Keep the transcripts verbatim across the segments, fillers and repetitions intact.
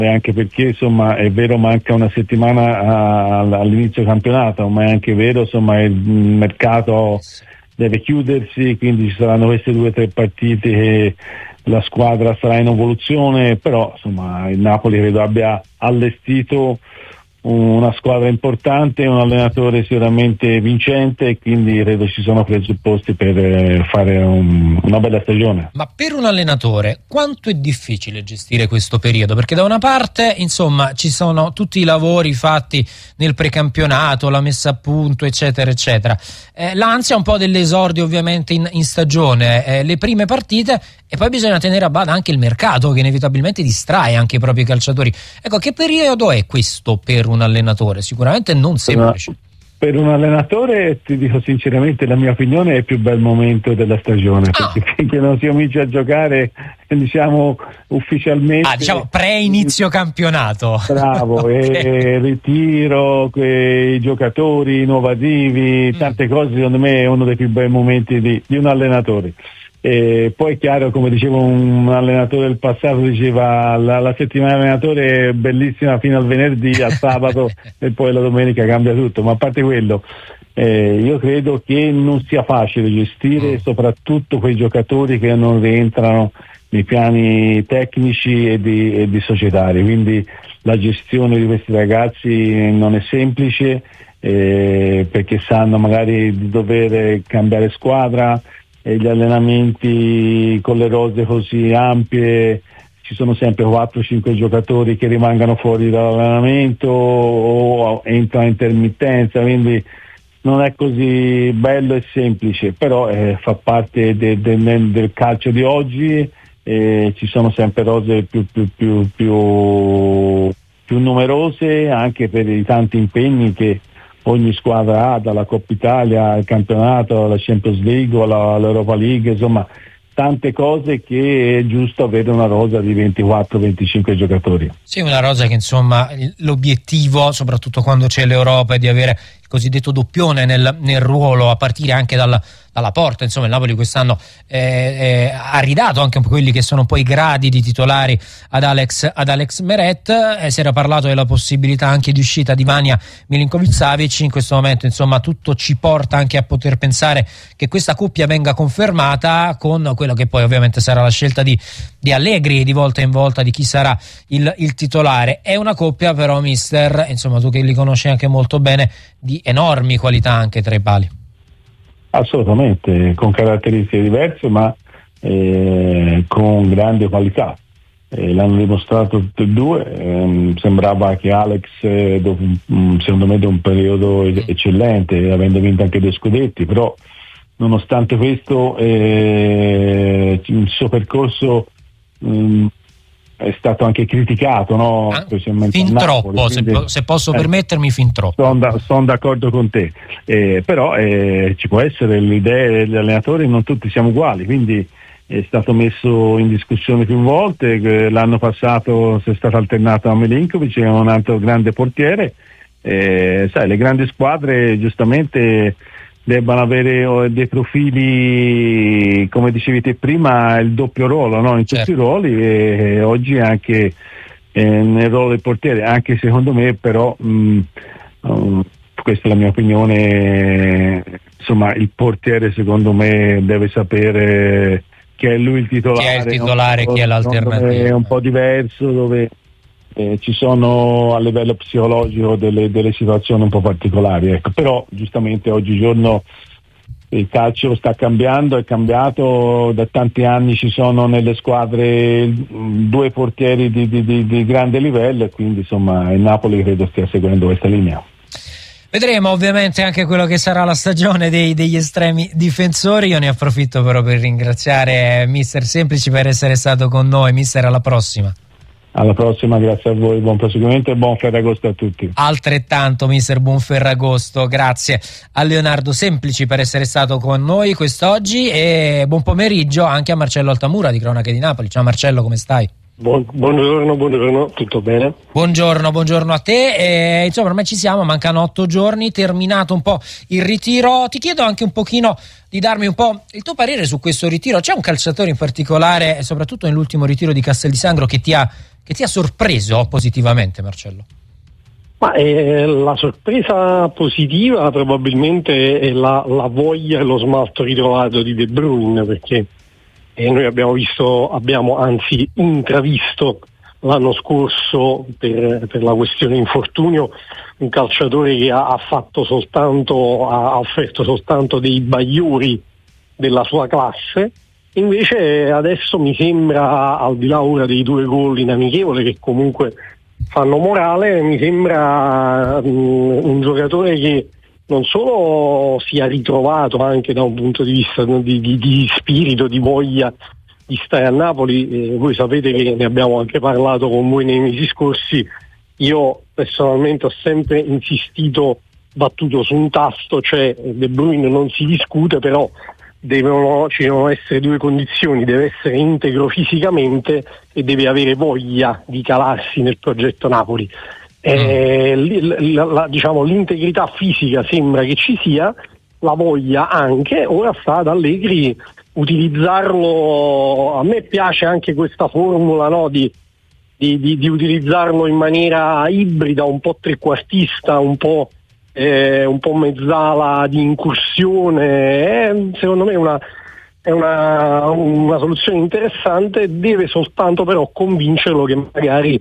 E anche perché insomma è vero manca una settimana a, all'inizio campionato, ma è anche vero insomma il mercato deve chiudersi, quindi ci saranno queste due o tre partite che la squadra sarà in evoluzione, però insomma il Napoli credo abbia allestito una squadra importante, un allenatore sicuramente vincente e quindi credo ci sono presupposti per fare un, una bella stagione. Ma per un allenatore quanto è difficile gestire questo periodo? Perché da una parte insomma ci sono tutti i lavori fatti nel precampionato, la messa a punto eccetera eccetera, eh, l'ansia un po' dell'esordio ovviamente in, in stagione, eh, le prime partite, e poi bisogna tenere a bada anche il mercato che inevitabilmente distrae anche i propri calciatori. Ecco, che periodo è questo per un allenatore? Sicuramente non semplice. Per un allenatore, ti dico sinceramente, la mia opinione è il più bel momento della stagione, ah. perché finché non si comincia a giocare, diciamo ufficialmente, ah, diciamo pre-inizio campionato, bravo, okay. E ritiro, i giocatori innovativi, tante mm. cose, secondo me è uno dei più bei momenti di, di un allenatore. E poi è chiaro, come dicevo un allenatore del passato, diceva la, la settimana allenatore è bellissima fino al venerdì, al sabato e poi la domenica cambia tutto, ma a parte quello eh, io credo che non sia facile gestire soprattutto quei giocatori che non rientrano nei piani tecnici e di, e di societari, quindi la gestione di questi ragazzi non è semplice eh, perché sanno magari di dover cambiare squadra, e gli allenamenti con le rose così ampie ci sono sempre quattro cinque giocatori che rimangono fuori dall'allenamento o entrano a intermittenza, quindi non è così bello e semplice, però eh, fa parte de, de, de, del calcio di oggi e ci sono sempre rose più, più, più, più, più numerose anche per i tanti impegni che ogni squadra ha, dalla Coppa Italia al campionato, alla Champions League o alla, all'Europa League, insomma tante cose che è giusto avere una rosa di ventiquattro venticinque giocatori. Sì, una rosa che insomma l'obiettivo, soprattutto quando c'è l'Europa, è di avere il cosiddetto doppione nel, nel ruolo, a partire anche dalla, dalla porta. Insomma il Napoli quest'anno eh, eh, ha ridato anche un po' quelli che sono poi i gradi di titolari ad Alex, ad Alex Meret, eh, si era parlato della possibilità anche di uscita di Vanja Milinkovic-Savic. In questo momento insomma tutto ci porta anche a poter pensare che questa coppia venga confermata, con quello che poi ovviamente sarà la scelta di, di Allegri di volta in volta di chi sarà il, il titolare. È una coppia però, mister, insomma tu che li conosci anche molto bene, di enormi qualità anche tra i pali. Assolutamente, con caratteristiche diverse ma eh, con grande qualità. Eh, l'hanno dimostrato tutti e due, eh, sembrava che Alex eh, dopo, secondo me da un periodo eccellente, avendo vinto anche due scudetti, però nonostante questo eh, il suo percorso mh, è stato anche criticato, no? Ah, fin troppo, Napoli, quindi, se, se posso eh, permettermi, fin troppo. Sono, da, sono d'accordo con te, eh, però eh, ci può essere l'idea degli allenatori, non tutti siamo uguali, quindi è stato messo in discussione più volte. L'anno passato si è stato alternato a Milinkovic, che è un altro grande portiere. Eh, sai, le grandi squadre giustamente debbano avere dei profili, come dicevi te prima, il doppio ruolo, no? In certo. tutti i ruoli, e oggi anche eh, nel ruolo del portiere, anche secondo me però mh, um, questa è la mia opinione, insomma il portiere secondo me deve sapere che è lui il titolare, chi è il titolare, no? Chi è l'alternativa, è un po' diverso, dove Eh, ci sono a livello psicologico delle, delle situazioni un po' particolari, ecco. Però giustamente oggigiorno il calcio sta cambiando, è cambiato da tanti anni, ci sono nelle squadre due portieri di, di, di, di grande livello e quindi insomma il Napoli credo stia seguendo questa linea. Vedremo ovviamente anche quello che sarà la stagione dei, degli estremi difensori. Io ne approfitto però per ringraziare mister Semplici per essere stato con noi. Mister, alla prossima. Alla prossima, grazie a voi, buon proseguimento e buon Ferragosto a tutti. Altrettanto, mister, buon Ferragosto. Grazie a Leonardo Semplici per essere stato con noi quest'oggi e buon pomeriggio anche a Marcello Altamura di Cronache di Napoli. Ciao Marcello, come stai? Buon, buongiorno, buongiorno, tutto bene? Buongiorno, buongiorno a te. E, insomma, ormai ci siamo, mancano otto giorni, terminato un po' il ritiro. Ti chiedo anche un pochino di darmi un po' il tuo parere su questo ritiro. C'è un calciatore in particolare, soprattutto nell'ultimo ritiro di Castel di Sangro, che ti ha che ti ha sorpreso positivamente, Marcello? Ma eh, la sorpresa positiva probabilmente è la, la voglia e lo smalto ritrovato di De Bruyne, perché eh, noi abbiamo visto, abbiamo anzi intravisto l'anno scorso per, per la questione infortunio un calciatore che ha, ha fatto soltanto, ha offerto soltanto dei bagliori della sua classe. Invece adesso mi sembra, al di là ora dei due gol in amichevole che comunque fanno morale, mi sembra um, un giocatore che non solo si è ritrovato anche da un punto di vista di, di, di spirito, di voglia di stare a Napoli. Eh, voi sapete che ne abbiamo anche parlato con voi nei mesi scorsi. Io personalmente ho sempre insistito, battuto su un tasto, cioè De Bruyne non si discute, però devono, ci devono essere due condizioni: deve essere integro fisicamente e deve avere voglia di calarsi nel progetto Napoli. Eh, l- la, la, diciamo, l'integrità fisica sembra che ci sia, la voglia anche. Ora sta ad Allegri utilizzarlo. A me piace anche questa formula, no, di, di, di, di utilizzarlo in maniera ibrida, un po' trequartista, un po' Eh, un po' mezzala di incursione. È, secondo me una, è una, una soluzione interessante. Deve soltanto però convincerlo che magari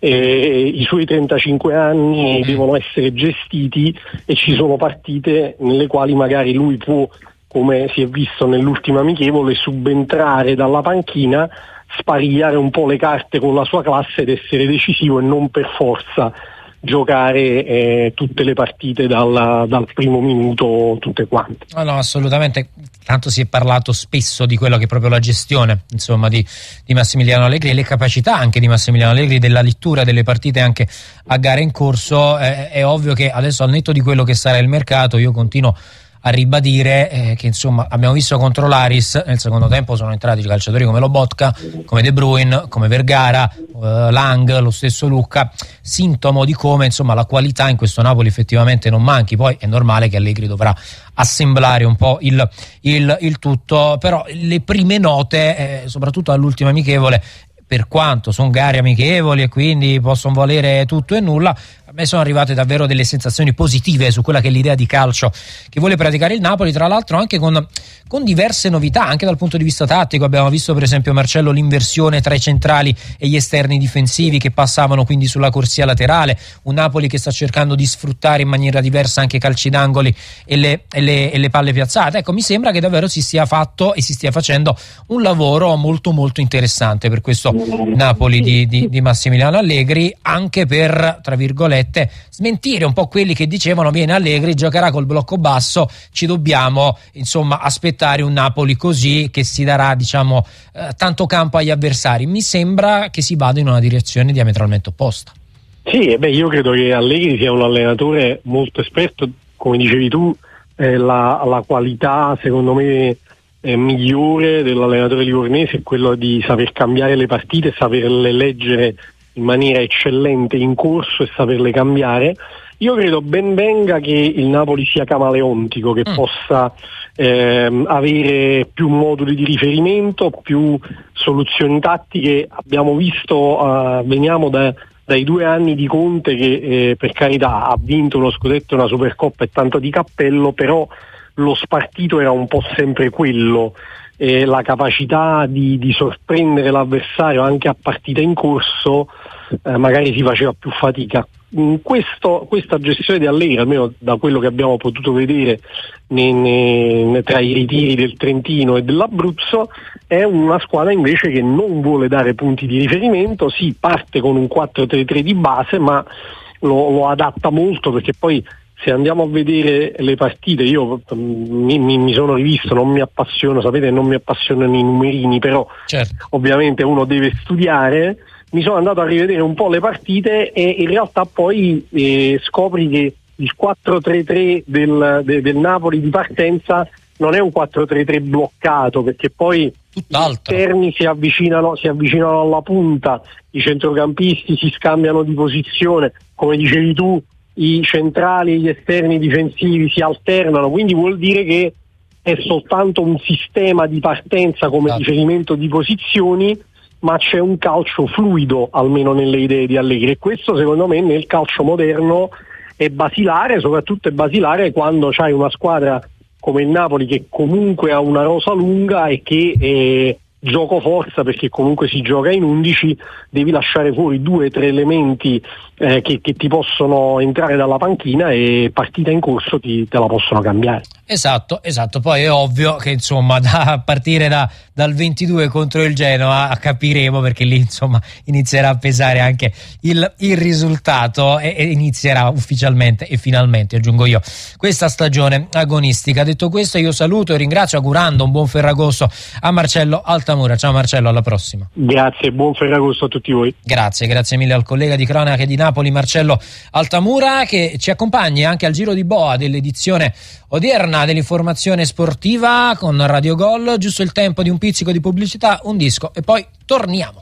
eh, i suoi trentacinque anni devono essere gestiti e ci sono partite nelle quali magari lui può, come si è visto nell'ultima amichevole, subentrare dalla panchina, sparigliare un po' le carte con la sua classe ed essere decisivo, e non per forza giocare eh, tutte le partite dal, dal primo minuto, tutte quante. No, no, assolutamente. Tanto si è parlato spesso di quello che è proprio la gestione, insomma, di, di Massimiliano Allegri e le capacità anche di Massimiliano Allegri della lettura delle partite anche a gare in corso. Eh, è ovvio che adesso, al netto di quello che sarà il mercato, io continuo a ribadire eh, che insomma abbiamo visto contro l'Aris nel secondo tempo sono entrati calciatori come Lobotka, come De Bruyne, come Vergara, eh, Lang, lo stesso Lucca, sintomo di come insomma la qualità in questo Napoli effettivamente non manchi. Poi è normale che Allegri dovrà assemblare un po' il, il, il tutto, però le prime note, eh, soprattutto all'ultima amichevole, per quanto sono gare amichevoli e quindi possono valere tutto e nulla, a me sono arrivate davvero delle sensazioni positive su quella che è l'idea di calcio che vuole praticare il Napoli, tra l'altro anche con, con diverse novità anche dal punto di vista tattico. Abbiamo visto per esempio, Marcello, l'inversione tra i centrali e gli esterni difensivi che passavano quindi sulla corsia laterale, un Napoli che sta cercando di sfruttare in maniera diversa anche i calci d'angoli e le, e le, e le palle piazzate. Ecco, mi sembra che davvero si sia fatto e si stia facendo un lavoro molto molto interessante per questo Napoli di, di, di Massimiliano Allegri, anche per, tra virgolette, smentire un po' quelli che dicevano viene Allegri, giocherà col blocco basso, ci dobbiamo insomma aspettare un Napoli così che si darà diciamo eh, tanto campo agli avversari. Mi sembra che si vada in una direzione diametralmente opposta. Sì, beh, io credo che Allegri sia un allenatore molto esperto, come dicevi tu, eh, la, la qualità secondo me eh, migliore dell'allenatore livornese è quello di saper cambiare le partite, saperle leggere in maniera eccellente in corso e saperle cambiare. Io credo ben venga che il Napoli sia camaleontico, che mm. possa ehm, avere più moduli di riferimento, più soluzioni tattiche. Abbiamo visto, uh, veniamo da, dai due anni di Conte che eh, per carità ha vinto uno scudetto e una Supercoppa e tanto di cappello, però lo spartito era un po' sempre quello. Eh, la capacità di, di sorprendere l'avversario anche a partita in corso, eh, magari si faceva più fatica. In questo, questa gestione di Allegri, almeno da quello che abbiamo potuto vedere ne, ne, tra i ritiri del Trentino e dell'Abruzzo, è una squadra invece che non vuole dare punti di riferimento. Si parte con un quattro tre tre di base, ma lo, lo adatta molto, perché poi se andiamo a vedere le partite, io mi, mi, mi sono rivisto, non mi appassiono, sapete, non mi appassionano i numerini, però certo, ovviamente uno deve studiare. Mi sono andato a rivedere un po' le partite e in realtà poi eh, scopri che il quattro tre tre del, de, del Napoli di partenza non è un quattro tre tre bloccato, perché poi tutt'altro. Gli esterni si avvicinano, si avvicinano alla punta, i centrocampisti si scambiano di posizione, come dicevi tu, i centrali e gli esterni difensivi si alternano, quindi vuol dire che è soltanto un sistema di partenza come riferimento di posizioni ma c'è un calcio fluido almeno nelle idee di Allegri, e questo secondo me nel calcio moderno è basilare, soprattutto è basilare quando c'hai una squadra come il Napoli che comunque ha una rosa lunga e che eh, gioco forza, perché comunque si gioca in undici, devi lasciare fuori due o tre elementi eh, che, che ti possono entrare dalla panchina e partita in corso ti, te la possono cambiare. Esatto, esatto. Poi è ovvio che insomma da partire da, dal ventidue contro il Genoa capiremo, perché lì insomma inizierà a pesare anche il, il risultato e, e inizierà ufficialmente e finalmente, aggiungo io, questa stagione agonistica. Detto questo, io saluto e ringrazio, augurando un buon Ferragosto a Marcello Altamura. Ciao Marcello, alla prossima. Grazie, buon Ferragosto a tutti voi. Grazie, grazie mille al collega di cronache di Napoli Marcello Altamura, che ci accompagni anche al giro di boa dell'edizione odierna dell'informazione sportiva con Radio Gol. Giusto il tempo di un pizzico di pubblicità, un disco e poi torniamo.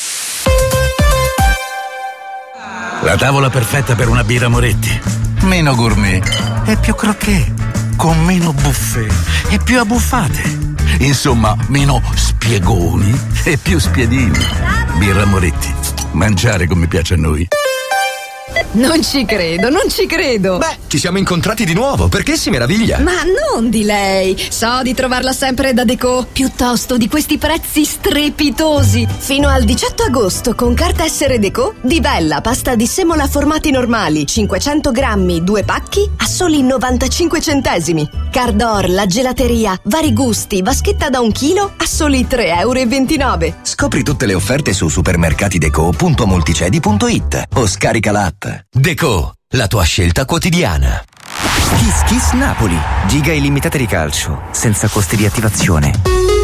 La tavola perfetta per una birra Moretti. Meno gourmet e più croquet, con meno buffet e più abbuffate. Insomma, meno spiegoni e più spiedini. Birra Moretti. Mangiare come piace a noi. Non ci credo, non ci credo. Beh, ci siamo incontrati di nuovo, perché si meraviglia? Ma non di lei. So di trovarla sempre da Deco, piuttosto di questi prezzi strepitosi. Fino al diciotto agosto con carta essere Deco, di Bella pasta di semola formati normali, cinquecento grammi, due pacchi a soli novantacinque centesimi. Cardor, la gelateria, vari gusti, vaschetta da un chilo a soli tre e ventinove euro. Scopri tutte le offerte su supermercatideco punto multicedi punto it o scarica l'app. Deco, la tua scelta quotidiana. Kiss Kiss Napoli. Giga illimitate di calcio, senza costi di attivazione.